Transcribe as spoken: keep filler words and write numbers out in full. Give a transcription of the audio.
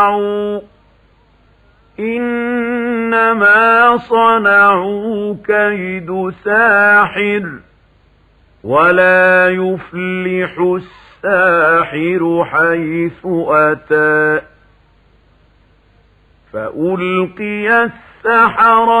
إنما صنعوا كيد ساحر ولا يفلح الساحر حيث أتى فألقي السحرة